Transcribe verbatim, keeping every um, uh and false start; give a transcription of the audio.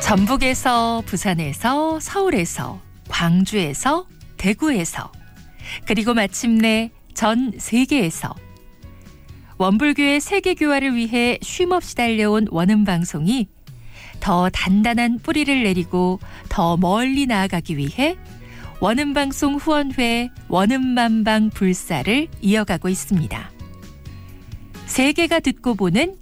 전북에서, 부산에서, 서울에서, 광주에서, 대구에서, 그리고 마침내 전 세계에서 원불교의 세계교화를 위해 쉼없이 달려온 원음방송이 더 단단한 뿌리를 내리고 더 멀리 나아가기 위해 원음방송 후원회 원음만방 불사를 이어가고 있습니다. 세계가 듣고 보는